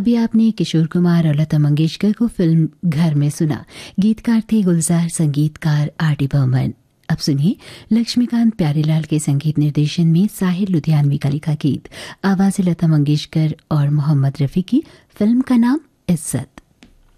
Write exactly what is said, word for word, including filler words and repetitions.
अभी आपने किशोर कुमार और लता मंगेशकर को फिल्म घर में सुना। गीतकार थे गुलजार, संगीतकार आर डी बर्मन। अब सुनिए लक्ष्मीकांत प्यारेलाल के संगीत निर्देशन में साहिर लुधियानवी का लिखा गीत, आवाज़ लता मंगेशकर और मोहम्मद रफ़ी की। फिल्म का नाम इज्जत।